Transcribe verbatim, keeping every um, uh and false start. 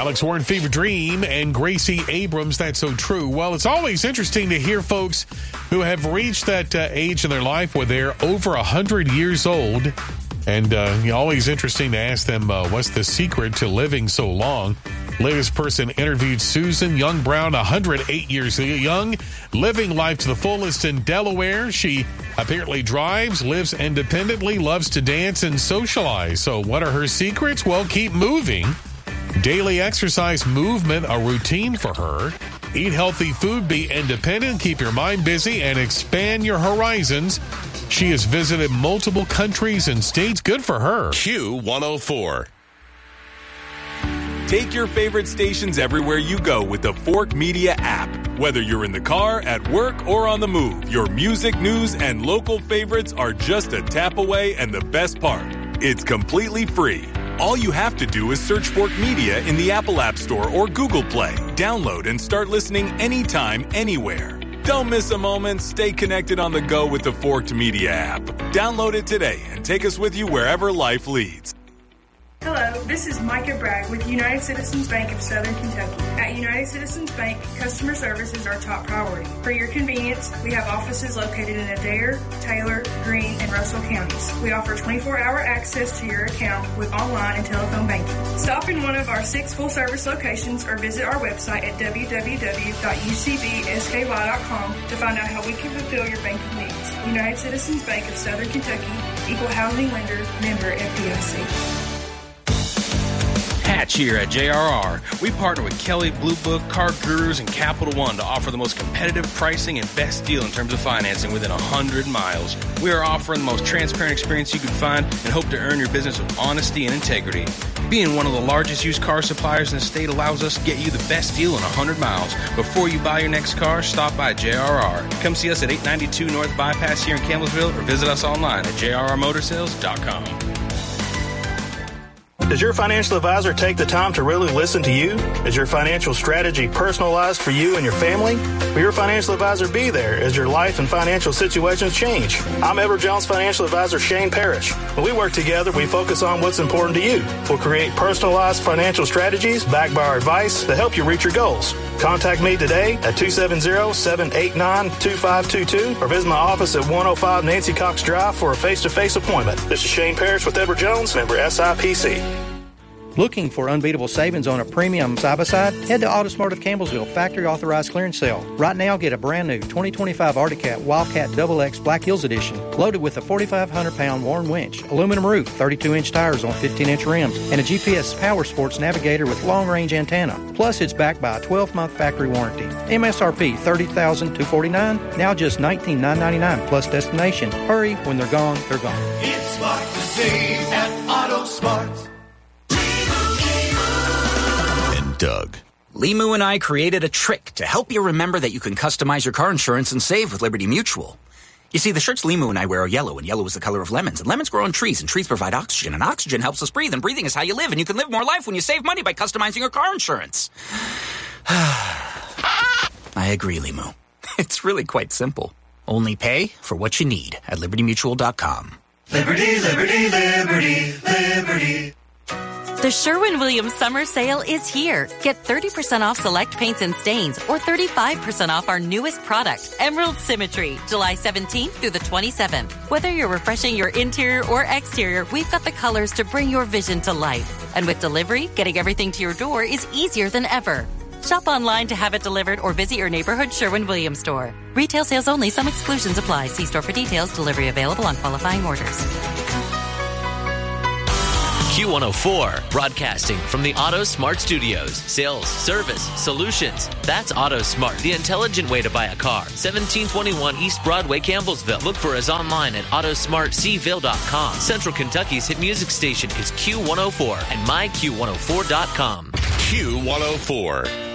Alex Warren, Fever Dream, and Gracie Abrams, That's So True. Well, it's always interesting to hear folks who have reached that uh, age in their life where they're over one hundred years old. And uh, always interesting to ask them, uh, what's the secret to living so long? Latest person interviewed Susan Young Brown, one hundred eight years young, living life to the fullest in Delaware. She apparently drives, lives independently, loves to dance and socialize. So what are her secrets? Well, keep moving. Daily exercise, movement, a routine for her. Eat healthy food, be independent, keep your mind busy, and expand your horizons. She has visited multiple countries and states. Good for her. Q one oh four. Take your favorite stations everywhere you go with the Fork Media app. Whether you're in the car, at work, or on the move, your music, news, and local favorites are just a tap away, and the best part, it's completely free. All you have to do is search Fork Media in the Apple App Store or Google Play. Download and start listening anytime, anywhere. Don't miss a moment. Stay connected on the go with the Forked Media app. Download it today and take us with you wherever life leads. Hello, this is Micah Bragg with United Citizens Bank of Southern Kentucky. At United Citizens Bank, customer service is our top priority. For your convenience, we have offices located in Adair, Taylor, Greene, and Russell counties. We offer twenty-four hour access to your account with online and telephone banking. Stop in one of our six full-service locations or visit our website at w w w dot u c b s k y dot com to find out how we can fulfill your banking needs. United Citizens Bank of Southern Kentucky, Equal Housing Lender, member F D I C. Hatch here at J R R. We partner with Kelly Blue Book, Car Gurus, and Capital One to offer the most competitive pricing and best deal in terms of financing within one hundred miles. We are offering the most transparent experience you can find and hope to earn your business with honesty and integrity. Being one of the largest used car suppliers in the state allows us to get you the best deal in one hundred miles. Before you buy your next car, stop by J R R. Come see us at eight ninety-two North Bypass here in Campbellsville or visit us online at j r r motor sales dot com. Does your financial advisor take the time to really listen to you? Is your financial strategy personalized for you and your family? Will your financial advisor be there as your life and financial situations change? I'm Edward Jones Financial Advisor Shane Parrish. When we work together, we focus on what's important to you. We'll create personalized financial strategies backed by our advice to help you reach your goals. Contact me today at two seven zero, seven eight nine, two five two two or visit my office at one oh five Nancy Cox Drive for a face-to-face appointment. This is Shane Parrish with Edward Jones, member S I P C. Looking for unbeatable savings on a premium side-by-side? Head to AutoSmart of Campbellsville, factory authorized clearance sale. Right now, get a brand new twenty twenty-five Arctic Cat Wildcat Double X Black Hills Edition, loaded with a forty-five hundred pound Warren winch, aluminum roof, thirty-two inch tires on fifteen inch rims, and a G P S Power Sports Navigator with long-range antenna. Plus, it's backed by a twelve month factory warranty. M S R P thirty thousand two hundred forty-nine dollars, now just nineteen thousand nine hundred ninety-nine dollars plus destination. Hurry, when they're gone, they're gone. It's smart to save at AutoSmart. Doug. Limu and I created a trick to help you remember that you can customize your car insurance and save with Liberty Mutual. You see, the shirts Limu and I wear are yellow, and yellow is the color of lemons. And lemons grow on trees, and trees provide oxygen, and oxygen helps us breathe, and breathing is how you live, and you can live more life when you save money by customizing your car insurance. I agree, Limu. It's really quite simple. Only pay for what you need at liberty mutual dot com. Liberty, liberty, liberty, liberty. The Sherwin-Williams summer sale is here. Get thirty percent off select paints and stains or thirty-five percent off our newest product, Emerald Symmetry, July seventeenth through the twenty-seventh. Whether you're refreshing your interior or exterior, we've got the colors to bring your vision to life. And with delivery, getting everything to your door is easier than ever. Shop online to have it delivered or visit your neighborhood Sherwin-Williams store. Retail sales only. Some exclusions apply. See store for details. Delivery available on qualifying orders. Q one oh four, broadcasting from the AutoSmart Studios. Sales, service, solutions. That's AutoSmart, the intelligent way to buy a car. seventeen twenty-one East Broadway, Campbellsville. Look for us online at autosmart c ville dot com. Central Kentucky's hit music station is Q one oh four and my q one oh four dot com. Q one oh four.